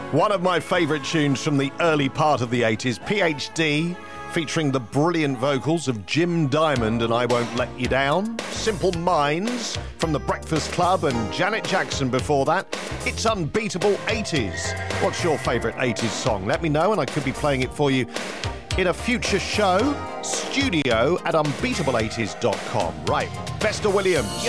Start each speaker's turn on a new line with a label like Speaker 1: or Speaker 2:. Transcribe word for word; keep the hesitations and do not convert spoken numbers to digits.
Speaker 1: One of my favourite tunes from the early part of the eighties, P H D, featuring the brilliant vocals of Jim Diamond and I Won't Let You Down. Simple Minds from The Breakfast Club and Janet Jackson before that. It's Unbeatable eighties. What's your favourite eighties song? Let me know and I could be playing it for you in a future show. Studio at unbeatable eighties dot com. Right, Vesta Williams.